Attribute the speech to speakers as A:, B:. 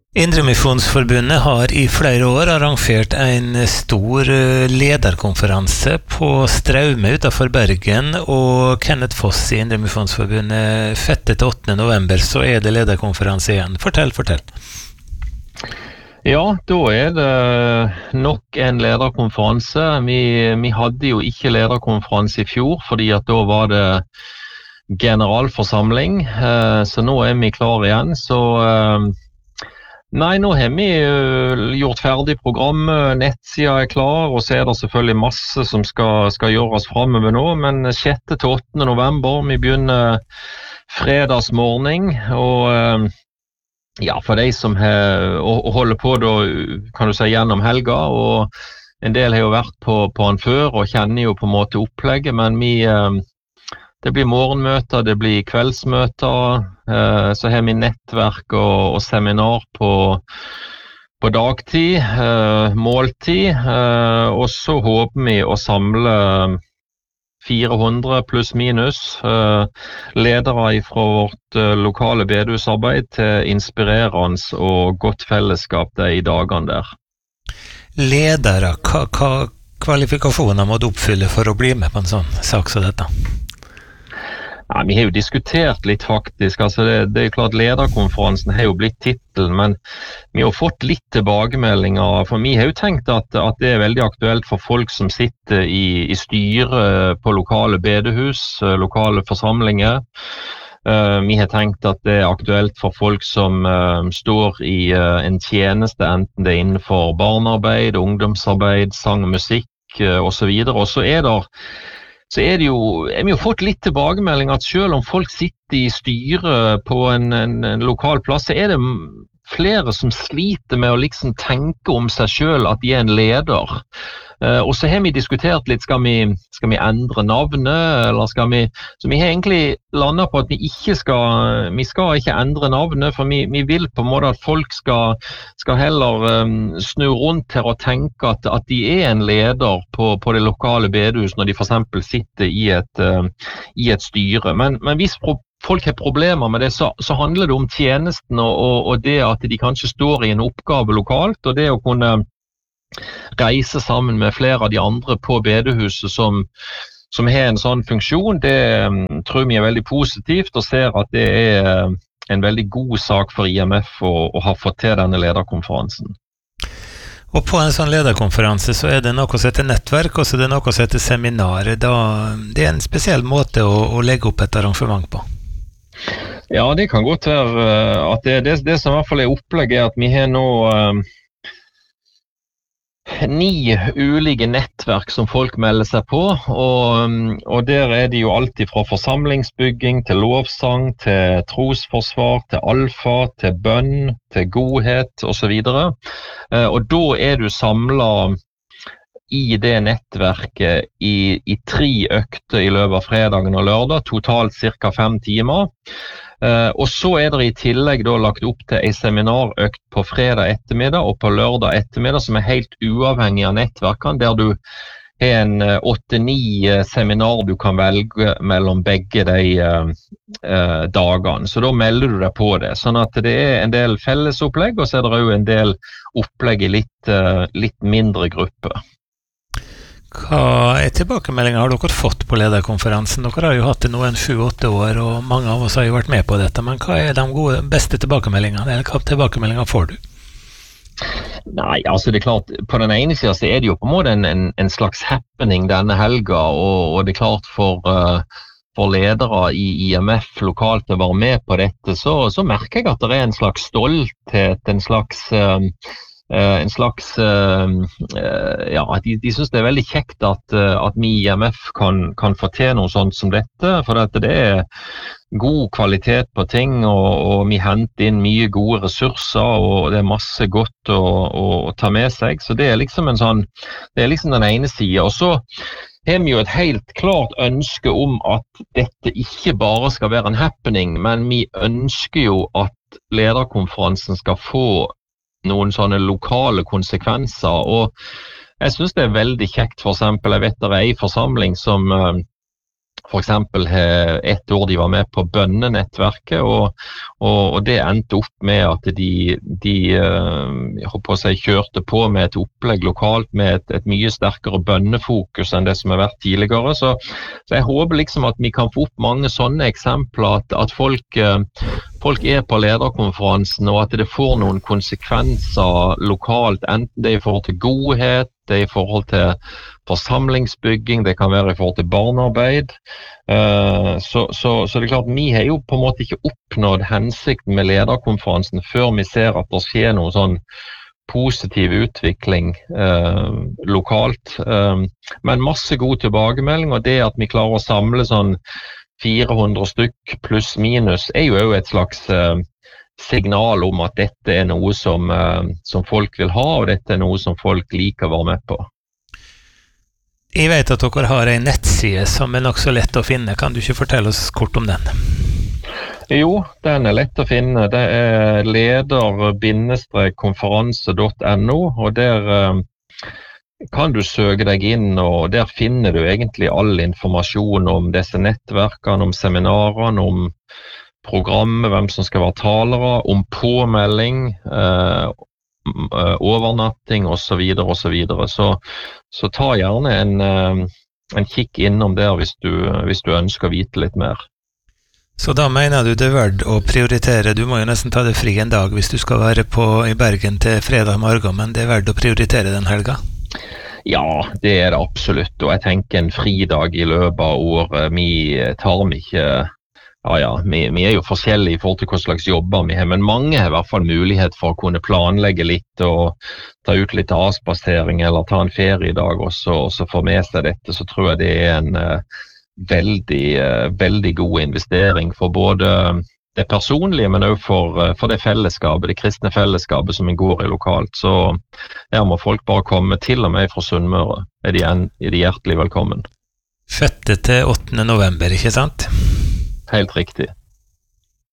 A: Indremisjonsforbundet har i flere år arrangert en stor lederkonferanse på Straume utenfor Bergen, og Kenneth Foss i Indremisjonsforbundet 5.–8. november så er det lederkonferanse igjen. Fortell.
B: Ja, da er det nok en lederkonferanse. Vi hadde jo ikke lederkonferanse i fjor, fordi at da var det generalforsamling, så nå er vi klar igjen. Nei, nå har vi gjort ferdig programmet, nettsida er klar, og så er det selvfølgelig masse som skal gjøres fremover nå, men 6.–8. november, vi begynner fredagsmorgen, og ja, for de som holder på da, kan du si, gjennom helga, og en del har jo vært på han før, og kjenner jo på en måte opplegget, men det blir morgenmøter, det blir kveldsmøter, så har vi nettverk og seminar på dagtid, måltid, og så håper vi å samle 400 pluss minus ledere fra vårt lokale bedehusarbeid til inspirerende og godt fellesskap de dagene der.
A: Ledere, hva kvalifikasjoner må du oppfylle for å bli med på en sånn sak som dette?
B: Ja, vi har jo diskutert litt faktisk, altså det er jo klart lederkonferansen har jo blitt titelen, men vi har fått litt tilbakemeldinger, for vi har jo tenkt at det er veldig aktuelt for folk som sitter i styre på lokale bedehus, lokale forsamlinger. Vi har tenkt at det er aktuelt for folk som står i en tjeneste, enten det er innenfor barnearbeid, ungdomsarbeid, sang og musikk og så videre, og så er vi jo fått litt tilbakemelding at selv om folk sitter i styre på en lokal plass, så er det flere som sliter med å liksom tenke om seg selv at de er en leder. Og så har vi diskutert litt, skal vi endre navnet, eller så vi har egentlig landet på at vi skal ikke endre navnet, for vi vil på en måte at folk skal heller snu rundt her og tenke at de er en leder på det lokale bedehus når de for eksempel sitter i et styre. Men hvis folk har problemer med det, så handler det om tjenesten og det at de kanskje står i en oppgave lokalt, og det å kunne reise sammen med flere av de andre på bedehuset som har en sånn funksjon, det tror vi er veldig positivt, og ser at det er en veldig god sak for IMF å ha fått til denne lederkonferansen.
A: Og på en sånn lederkonferanse så er det noe som heter nettverk, og så er det noe som heter seminar. Det er en spesiell måte å legge opp et arrangement på.
B: Ja, det kan godt være at det som i hvert fall er opplegget, er at vi har nå 9 ulike nettverk som folk melder seg på, og der er det jo alltid fra forsamlingsbygging til lovsang, til trosforsvar, til alfa, til bønn, til godhet og så videre. Og da er du samlet i det nettverket i 3 økter i løpet av fredagen og lørdag, totalt cirka 5 timer. Og så er det i tillegg da lagt opp til en seminarøkt på fredag ettermiddag og på lørdag ettermiddag som er helt uavhengig av nettverkene, der du har en 8-9 seminar du kan velge mellom begge de dagene. Så da melder du deg på det, sånn at det er en del fellesopplegg, og så er det jo en del opplegg i litt mindre grupper.
A: Hva tilbakemeldinger har dere fått på lederkonferansen? Dere har jo hatt det nå 7-8 år, og mange av oss har jo vært med på dette, men hva er de beste tilbakemeldingene, eller hva tilbakemeldinger får du?
B: Nei, altså det er klart, på den ene siden så er det jo på en måte en slags happening denne helga, og det er klart for ledere i IMF lokalt å være med på dette, så merker jeg at det er en slags stolthet, en slags ja, de synes det er veldig kjekt at vi i IMF kan få til noe sånt som dette, for at det er god kvalitet på ting, og vi henter inn mye gode ressurser, og det er masse godt å ta med seg, så det er liksom den ene siden. Og så har vi jo et helt klart ønske om at dette ikke bare skal være en happening, men vi ønsker jo at lederkonferansen skal få noen sånne lokale konsekvenser, og jeg synes det er veldig kjekt, for eksempel, jeg vet det er en forsamling som for eksempel et år de var med på bønnenettverket, og det endte opp med at de jeg håper å si, kjørte på med et opplegg lokalt med et mye sterkere bønnefokus enn det som har vært tidligere. Så jeg håper liksom at vi kan få opp mange sånne eksempler, at folk er på lederkonferansen, og at det får noen konsekvenser lokalt, enten det er i forhold til godhet, det er i forhold til forsamlingsbygging, det kan være i forhold til barnearbeid. Så det er klart, vi har jo på en måte ikke oppnådd hensikten med lederkonferansen før vi ser at det skjer noen sånn positiv utvikling lokalt. Men masse god tilbakemelding, og det at vi klarer å samle sånn 400 stykk pluss minus er jo et slags signal om at dette er noe som folk vil ha, og dette er noe som folk liker å være med på.
A: Jeg vet at dere har en nettside som er nok så lett å finne. Kan du ikke fortelle oss kort om den?
B: Jo, den er lett å finne. Det er leder-konferanse.no, og der kan du søke deg inn, og der finner du egentlig all informasjon om disse nettverkene, om seminarene, om programmet, hvem som skal være talere, om påmelding, overnatting og så videre. Så ta gjerne en kikk innom der hvis du ønsker å vite litt mer.
A: Så da mener du det er verdt å prioritere? Du må jo nesten ta det fri en dag hvis du skal være i Bergen til fredag morgen, men det er verdt å prioritere den helga?
B: Ja, det er det absolutt, og jeg tenker en fridag i løpet av året. Vi er jo forskjellige i forhold til hva slags jobber vi har, men mange har i hvert fall mulighet for å kunne planlegge litt og ta ut litt avspasering eller ta en feriedag også, og så få med seg dette. Så tror jeg det er en veldig god investering for både det personlige, men også for det fellesskapet, det kristne fellesskapet som går i lokalt. Så her må folk bare komme, til og med fra Sunnmøre er de hjertelig velkommen.
A: 6. til 8. november, ikke sant?
B: Helt riktig.